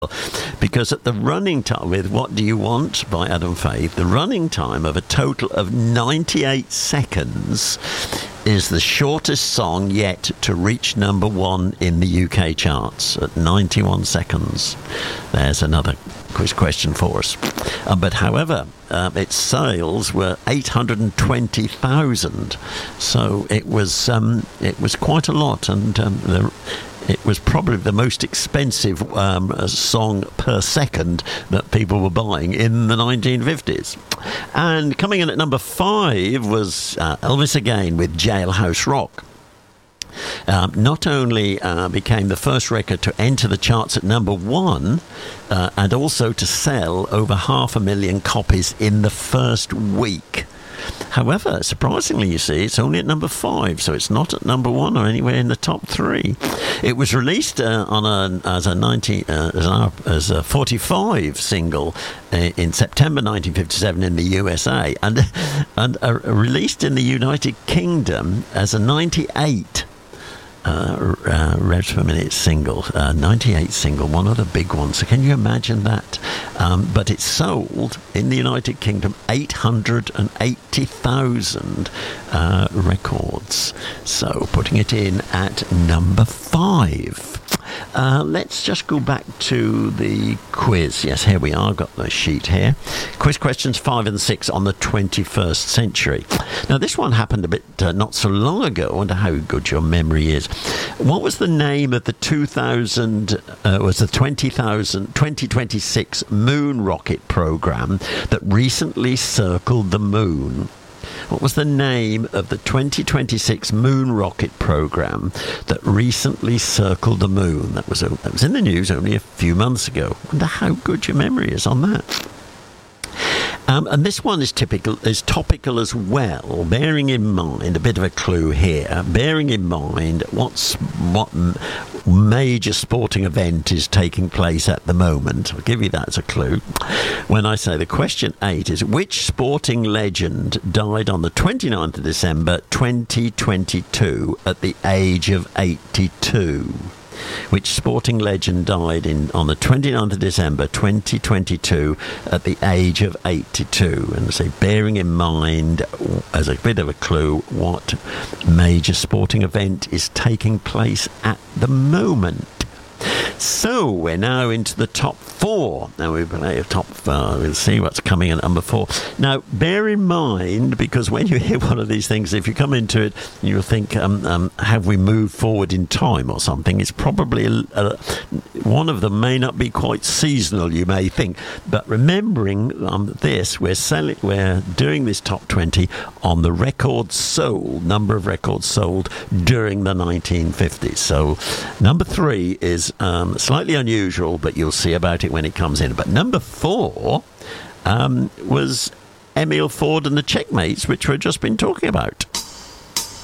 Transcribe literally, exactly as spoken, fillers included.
Because at the running time with What Do You Want by Adam Faith, the running time of a total of ninety-eight seconds is the shortest song yet to reach number one in the U K charts at ninety-one seconds. There's another quiz question for us. Uh, but however, uh, its sales were eight hundred twenty thousand, so it was um, it was quite a lot, and um, the it was probably the most expensive um, song per second that people were buying in the nineteen fifties. And coming in at number five was uh, Elvis again with Jailhouse Rock. Um, not only uh, became the first record to enter the charts at number one, uh, and also to sell over half a million copies in the first week. However, surprisingly, you see, it's only at number five, so it's not at number one or anywhere in the top three. It was released uh, on a, as a ninety uh, as, a, as a forty-five single uh, in September nineteen fifty-seven in the U S A, and and uh, released in the United Kingdom as a ninety-eight. Uh, uh, revs per minute single, uh, ninety-eight single, one of the big ones. So can you imagine that? Um, but it sold in the United Kingdom eight hundred eighty thousand uh, records. So putting it in at number five. Uh, let's just go back to the quiz. Yes, here we are. Got the sheet here. Quiz questions five and six on the twenty-first century. Now, this one happened a bit uh, not so long ago. I wonder how good your memory is. What was the name of the two thousand, uh, was the twenty thousand, twenty twenty-six moon rocket program that recently circled the moon? What was the name of the twenty twenty-six moon rocket program that recently circled the moon? That was, a, that was in the news only a few months ago. I wonder how good your memory is on that. Um, and this one is typical, is topical as well, bearing in mind, a bit of a clue here, bearing in mind what's what major sporting event is taking place at the moment. I'll give you that as a clue. When I say the question eight is, which sporting legend died on the twenty-ninth of December twenty twenty-two at the age of eighty-two? Which sporting legend died in on the twenty-ninth of December twenty twenty-two at the age of eighty-two? And say, bearing in mind, as a bit of a clue, what major sporting event is taking place at the moment. So we're now into the top four. Now we play a top four. We'll see what's coming in at number four. Now, bear in mind, because when you hear one of these things, if you come into it, you'll think, um, um, have we moved forward in time or something? It's probably a, a, one of them may not be quite seasonal, you may think. But remembering um, this, we're selling, we're doing this top twenty on the records sold, number of records sold during the nineteen fifties. So number three is Um, slightly unusual, but you'll see about it when it comes in. But number four um, was Emil Ford and the Checkmates, which we've just been talking about.